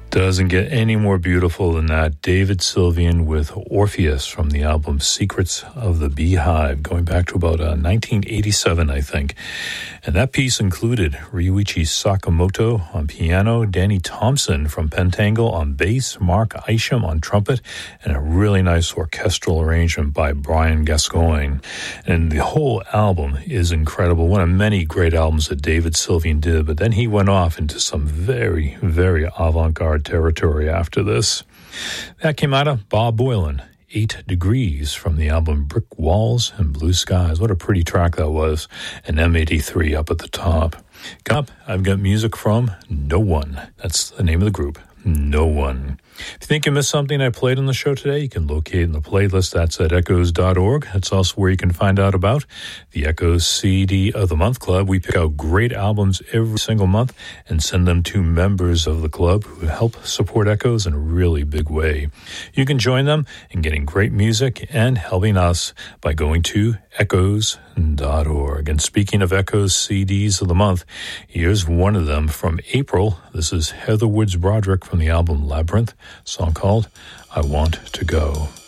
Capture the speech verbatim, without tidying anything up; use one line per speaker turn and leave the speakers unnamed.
Doesn't get any more beautiful than that. David Sylvian with Orpheus from the album Secrets of the Beehive, going back to about uh, nineteen eighty-seven, I think. And that piece included Ryuichi Sakamoto on piano, Danny Thompson from Pentangle on bass, Mark Isham on trumpet, and a really nice orchestral arrangement by Brian Gascoigne. And the whole album is incredible. One of many great albums that David Sylvian did, but then he went off into some very, very avant-garde territory after this. That came out of Bob Boilen, Eight Degrees from the album Brick Walls and Blue Skies. What a pretty track that was. And M eighty-three up at the top. Coming up, I've got music from No One. That's the name of the group, No One. If you think you missed something I played on the show today, you can locate in the playlist. That's at echoes dot org. That's also where you can find out about the Echoes C D of the Month Club. We pick out great albums every single month and send them to members of the club who help support Echoes in a really big way. You can join them in getting great music and helping us by going to echoes dot org. And speaking of Echoes C Ds of the month, here's one of them from April. This is Heather Woods Broderick from the album Labyrinth, a song called I Want to Go.